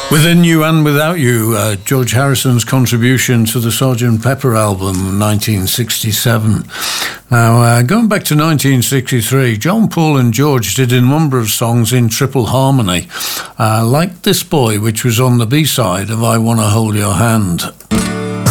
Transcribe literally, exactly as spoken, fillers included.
Within You and Without You, uh, George Harrison's contribution to the Sergeant Pepper album, nineteen sixty-seven. Now, uh, going back to nineteen sixty-three, John, Paul and George did a number of songs in triple harmony, uh, like This Boy, which was on the B-side of I Wanna Hold Your Hand.